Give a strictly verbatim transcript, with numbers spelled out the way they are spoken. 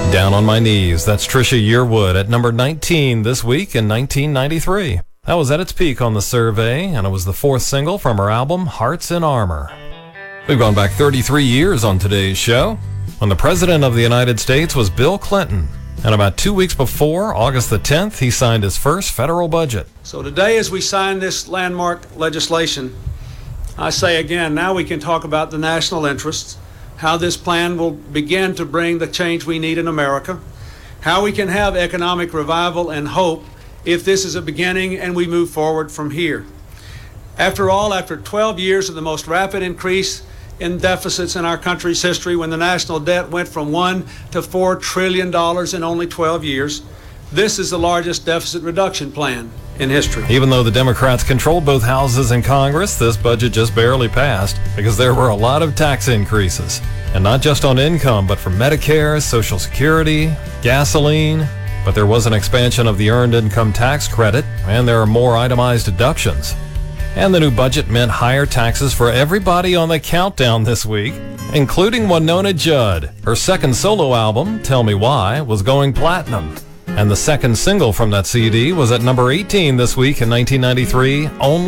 Down on My Knees. That's Trisha Yearwood at number nineteen this week in nineteen ninety-three. That was at its peak on the survey, and it was the fourth single from her album, Hearts in Armor. We've gone back thirty-three years on today's show, when the President of the United States was Bill Clinton. And about two weeks before, August the tenth, he signed his first federal budget. So today, as we sign this landmark legislation, I say again, now we can talk about the national interests, how this plan will begin to bring the change we need in America, how we can have economic revival and hope if this is a beginning and we move forward from here. After all, after twelve years of the most rapid increase in deficits in our country's history, when the national debt went from one to four trillion dollars in only twelve years, this is the largest deficit reduction plan in history. Even though the Democrats controlled both houses in Congress, this budget just barely passed because there were a lot of tax increases. And not just on income, but for Medicare, Social Security, gasoline. But there was an expansion of the Earned Income Tax Credit, and there are more itemized deductions. And the new budget meant higher taxes for everybody on the countdown this week, including Winona Judd. Her second solo album, Tell Me Why, was going platinum. And the second single from that C D was at number eighteen this week in nineteen ninety-three, Only